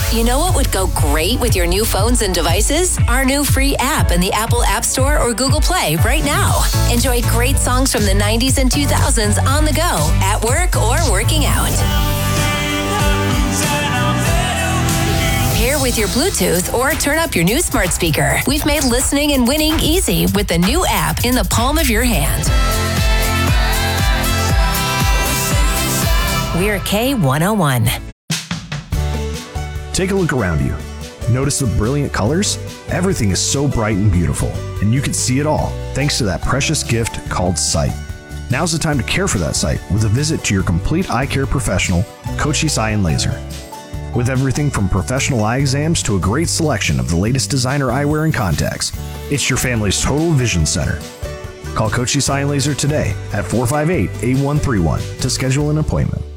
You know what would go great with your new phones and devices? Our new free app in the Apple App Store or Google Play right now. Enjoy great songs from the 90s and 2000s on the go, at work, or working out. Pair with your Bluetooth or turn up your new smart speaker. We've made listening and winning easy with the new app in the palm of your hand. We're K101. Take a look around you. Notice the brilliant colors? Everything is so bright and beautiful, and you can see it all thanks to that precious gift called sight. Now's the time to care for that sight with a visit to your complete eye care professional, Kochi Eye and Laser. With everything from professional eye exams to a great selection of the latest designer eyewear and contacts, it's your family's total vision center. Call Kochi Eye and Laser today at 458-8131 to schedule an appointment.